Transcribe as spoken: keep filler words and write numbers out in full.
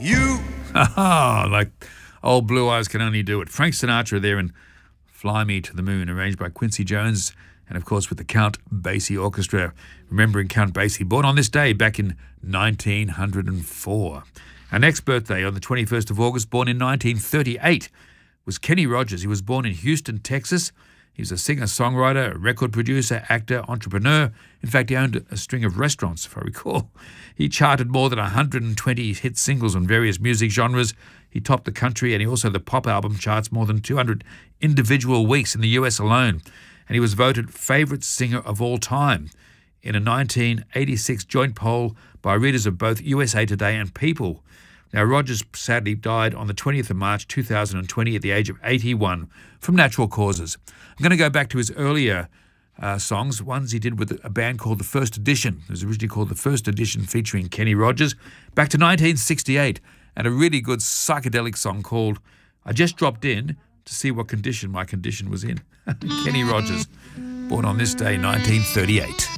you. Ha like old Blue Eyes Can Only Do It. Frank Sinatra there in Fly Me to the Moon, arranged by Quincy Jones, and of course with the Count Basie Orchestra. Remembering Count Basie, born on this day back in nineteen oh four. Our next birthday, on the twenty-first of August, born in nineteen thirty-eight, was Kenny Rogers. He was born in Houston, Texas. He was a singer-songwriter, a record producer, actor, entrepreneur. In fact, he owned a string of restaurants, if I recall. He charted more than one hundred twenty hit singles on various music genres. He topped the country and he also the pop album charts more than two hundred individual weeks in the U S alone. And he was voted favourite singer of all time in a nineteen eighty-six joint poll by readers of both U S A Today and People. Now, Rogers sadly died on the twentieth of March two thousand twenty at the age of eighty-one from natural causes. I'm going to go back to his earlier uh, songs, ones he did with a band called The First Edition. It was originally called The First Edition, featuring Kenny Rogers, back to nineteen sixty-eight, and a really good psychedelic song called I Just Dropped In to See What Condition My Condition Was In. Kenny Rogers, born on this day, nineteen thirty-eight.